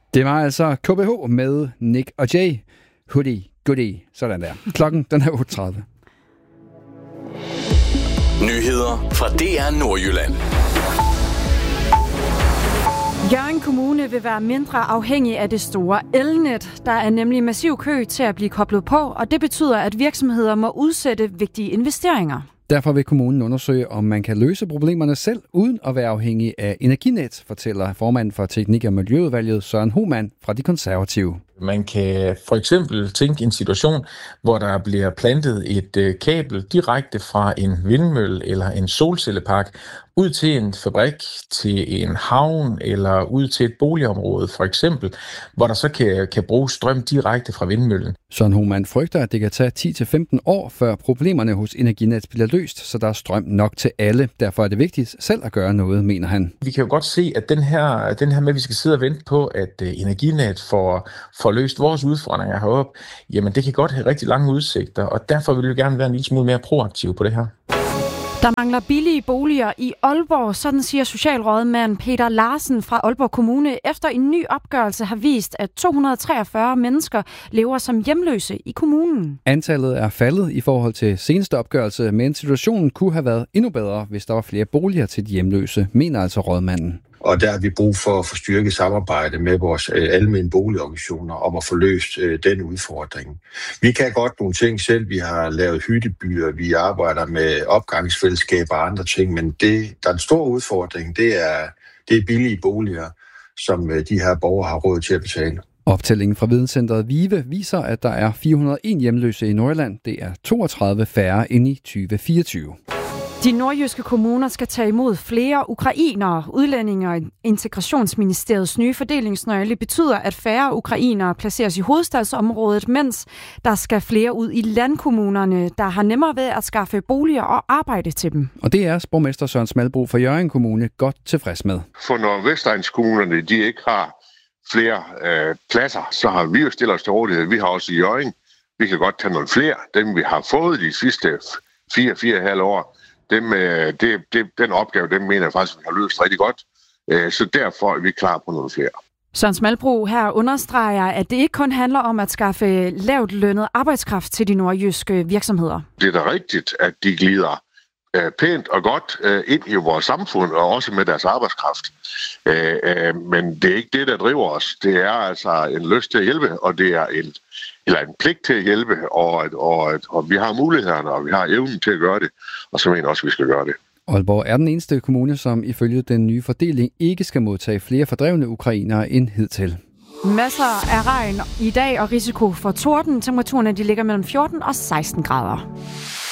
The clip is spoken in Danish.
Det var altså KBH med Nick og Jay. Hoodie, goodie. Sådan der. Klokken den er 8:30. Nyheder fra DR Nordjylland. Hjørring Kommune vil være mindre afhængig af det store elnet. Der er nemlig massiv kø til at blive koblet på, og det betyder, at virksomheder må udsætte vigtige investeringer. Derfor vil kommunen undersøge, om man kan løse problemerne selv, uden at være afhængig af Energinet, fortæller formanden for Teknik- og Miljøudvalget Søren Hohmann fra De Konservative. Man kan for eksempel tænke en situation, hvor der bliver plantet et kabel direkte fra en vindmølle eller en solcellepark ud til en fabrik, til en havn eller ud til et boligområde for eksempel, hvor der så kan bruges strøm direkte fra vindmøllen. Søren Hohmann frygter, at det kan tage 10-15 år, før problemerne hos Energinet bliver løst, så der er strøm nok til alle. Derfor er det vigtigt selv at gøre noget, mener han. Vi kan jo godt se, at den her med, at vi skal sidde og vente på, at Energinet får løst vores udfordringer heroppe, jamen det kan godt have rigtig lange udsigter, og derfor vil vi gerne være en lille smule mere proaktiv på det her. Der mangler billige boliger i Aalborg, sådan siger socialrådmand Peter Larsen fra Aalborg Kommune, efter en ny opgørelse har vist, at 243 mennesker lever som hjemløse i kommunen. Antallet er faldet i forhold til seneste opgørelse, men situationen kunne have været endnu bedre, hvis der var flere boliger til de hjemløse, mener altså rådmanden. Og der har vi brug for at få styrket samarbejde med vores almene boligorganisationer om at få løst den udfordring. Vi kan godt nogle ting selv. Vi har lavet hyttebyer, vi arbejder med opgangsfællesskaber og andre ting, men der er en stor udfordring, det er billige boliger, som de her borgere har råd til at betale. Optællingen fra Videnscentret VIVE viser, at der er 401 hjemløse i Nordjylland. Det er 32 færre end i 2024. De nordjyske kommuner skal tage imod flere ukrainere. Udlændinge- og Integrationsministeriets nye fordelingsnøgle betyder, at færre ukrainere placeres i hovedstadsområdet, mens der skal flere ud i landkommunerne, der har nemmere ved at skaffe boliger og arbejde til dem. Og det er borgmester Søren Smalbro fra Hjørring Kommune godt tilfreds med. For når Vestegnskommunerne de ikke har flere pladser, så har vi jo stillet os til rådighed. Vi har også i Hjørring. Vi kan godt tage nogle flere. Dem vi har fået de sidste 4,5 år. Den opgave, den mener jeg faktisk, vi har løst rigtig godt. Så derfor er vi klar på nogle flere. Søren Smalbro her understreger, at det ikke kun handler om at skaffe lavt lønnet arbejdskraft til de nordjyske virksomheder. Det er da rigtigt, at de glider pænt og godt ind i vores samfund, og også med deres arbejdskraft. Men det er ikke det, der driver os. Det er altså en lyst til at hjælpe, og det er en pligt til at hjælpe, og vi har mulighederne, og vi har evnen til at gøre det, og så mener jeg også, at vi skal gøre det. Aalborg er den eneste kommune, som ifølge den nye fordeling ikke skal modtage flere fordrevne ukrainere end hidtil. Masser af regn i dag og risiko for torden. Temperaturerne de ligger mellem 14 og 16 grader.